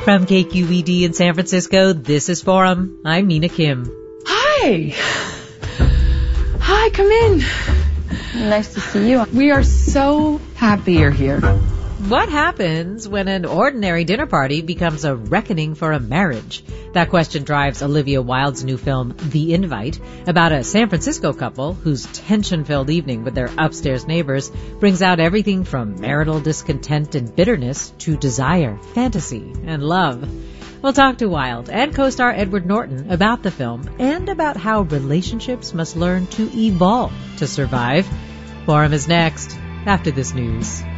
From KQED in San Francisco, this is Forum. I'm Mina Kim. Hi. Hi, come in. Nice to see you. We are so happy you're here. What happens when an ordinary dinner party becomes a reckoning for a marriage? That question drives Olivia Wilde's new film, The Invite, about a San Francisco couple whose tension-filled evening with their upstairs neighbors brings out everything from marital discontent and bitterness to desire, fantasy, and love. We'll talk to Wilde and co-star Edward Norton about the film and about how relationships must learn to evolve to survive. Forum is next, after this news.